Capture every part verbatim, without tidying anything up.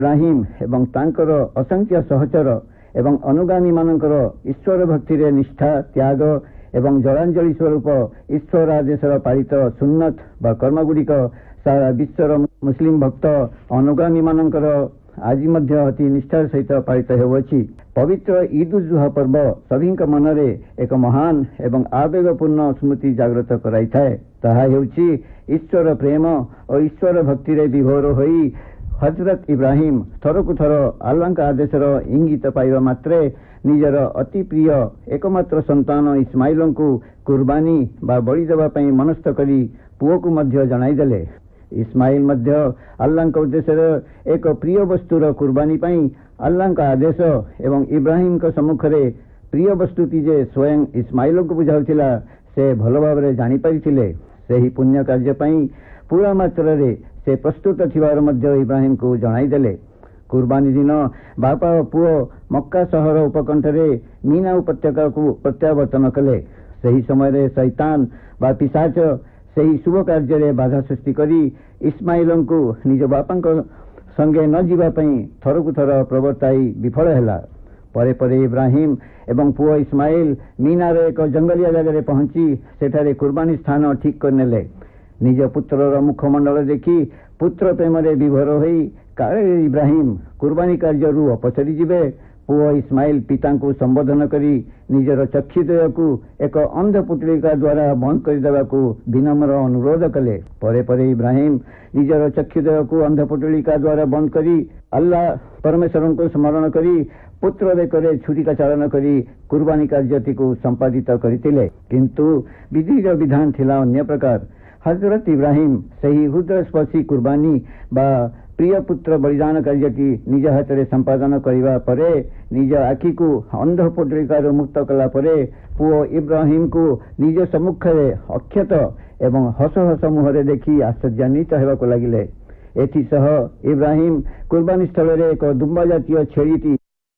इब्राहिम एवं तांकर असंख्य सहचर एवं अनुगामी मानकर ईश्वर भक्ति रे निष्ठा त्याग एवं जलांजलि स्वरूप ईश्वर आदेशर पालित सुन्नत बा कर्मगुड़िक सारा विश्वर मुस्लिम भक्त अनुगामी मानकर आज मध्य अति निष्ठार सहित पालित होउछि। पवित्र ईद उल जुहा पर्व सभी मनरे एक महान एवं आवेगपूर्ण स्मृति जागृत कराई थाए। ताहा हेउछि ईश्वर प्रेम और ईश्वर भक्ति रे विभोर होई हजरत इब्राहिम थरकु थर अल्लाह का आदेशर इंगित पाइबा मात्रे निजर अति प्रिय एकमात्र संतान इस्माइल को कुर्बानी बा बलि देवा पई मनस्थ करी पुओ को मध्य जणाई देले। इस्माइल मध्य अल्लाह का उद्देश्य एक प्रिय वस्तुर कुर्बानी पई अल्लाह का आदेश एवं इब्राहिम का सम्मुख रे प्रिय वस्तुटी जे स्वयं इस्माइल को बुझाउथिला से भल भाव जानी पारिथिले। सेही पुण्य कार्य पई पूरा मात्रा रे से प्रस्तुत थिवार मध्य इब्राहिम को जणाई देले। कुर्बानी दिन बापा और पुओ मक्का सहर उपकंठरे मीना उपत्यका को प्रत्यावर्तन कले। सही समय रे शैतान बा पिशाच सही शुभ कार्य रे बाधा सृष्टि करी इस्माइल को निज बापा संगे न जीवा पई थरकु थर प्रवर्ताई विफल हैला। परे परे इब्राहिम एवं पुओ इस्माइल मीनार एक जंगलिया जगह पहुंची सेठारे कुर्बानी स्थान ठीक कर नेले। निज पुत्रर मुखमंडल देखी पुत्र प्रेम विभोर होई काले इब्राहिम कुर्बानी कार्य रु अपसरी जिबे पुओ इस्माइल पिता को संबोधन करी निजर चक्षुदय को एक अंध पुतलिका द्वारा बंद कर को विनम्र अनुरोध कले। परे परे इब्राहिम निजर चक्षुदय को अंध पुतलिका द्वारा बंद करी अल्लाह परमेश्वर को स्मरण करी पुत्र बेकरे छुरी का चालन करी कुर्बानी कार्यटी को संपादित करथिले। किंतु विधि विधान थिला अन्य प्रकार। हजरत इब्राहिम सही हृदय स्पर्शी कुर्बानी बा प्रिय पुत्र बलिदान कार्यटी निज हाथ में संपादन करने परे निज आखि को अंध पुत्रिकार मुक्त कला परे पुओ इब्राहिम को निज सम्मुख अक्षत एवं हस हस मुहरे देखी आश्चर्यान्वित होगा लगिले। एथिसह इब्राहिम कुर्बानी स्थल रे एक दुम्बा जातीय छेड़ीटी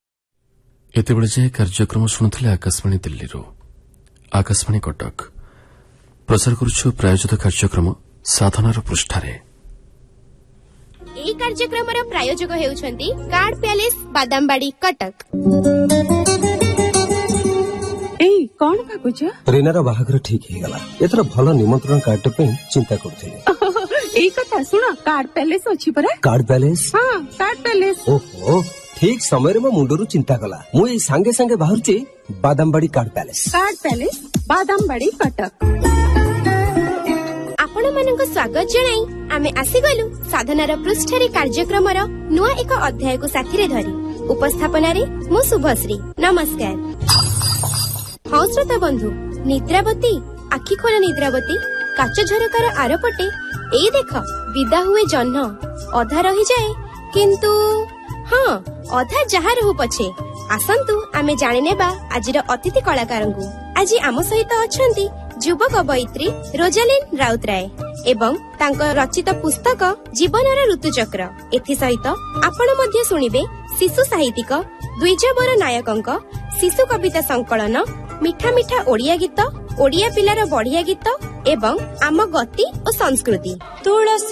एते बेले जे कार्यक्रम शुणुथिले आकाशवाणी दिल्ली आकाशवाणी कटक प्रसार करुछु प्रायोजित कार्यक्रम साधनार पृष्ठारे। এই কার্যক্রমର ପ୍ରାୟୋଜକ ହେଉଛନ୍ତି କାର୍ଡ ପ୍ୟାଲେସ ବାଦାମବାଡି କଟକ। ଏଇ କଣ ଭାବୁଛ? ରୀନାର ବାହାଘର ଠିକ ହେଇଗଲା। ଏଥର ଭଲ ନିମନ୍ତ୍ରଣ କାର୍ଡ ପାଇଁ ଚିନ୍ତା କରୁଥିଲି। ଏଇ କଥା ଶୁଣ, କାର୍ଡ ପ୍ୟାଲେସ ଅଛି ପରା। Card palace? ହଁ, କାର୍ଡ ପ୍ୟାଲେସ। ଓହୋ, ଠିକ ସମୟରେ ମୋ ମୁଣ୍ଡରୁ ଚିନ୍ତା କଲା। ମୁଁ ଏଇ ସାଙ୍ଗେ ସାଙ୍ଗେ ବାହାରୁଛି Badambadi card palace. Card palace Badambadi Cuttack. आपण मानक स्वागत जणाई आमे आसीगलु साधनार पृष्ठरे कार्यक्रमर नुआ एक अध्याय को साथी रे धरी उपस्थापन रे मु शुभश्री। नमस्कार। हाँ श्रोता बंधु, निद्रावती आखि खोल निद्रावती काच झरकार आरपटे एई देख विदा हुए जह्न अधा रही जाए किंतु हाँ अधा जहा रहू पछे आसंतु आमे जानि नेबा आजिर अतिथि कलाकार को। आज आम सहित अछंती युवा कवयित्री रोजालिन राउतराय एवं तांको रचित पुस्तक जीवनर ऋतुचक्र। एथि सहित आपण मध्य सुनिबे शिशु साहित्यिक द्विजवर नायकंक शिशु कविता संकलन मिठा मिठा ओडिया गीत, ओडिया पिलार बढ़िया गीत एवं आम गति और संस्कृति। तुलसी